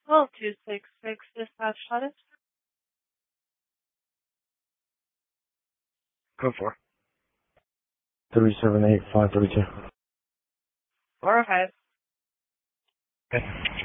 12266 dispatch status. Go for it. 378532. 405. Okay.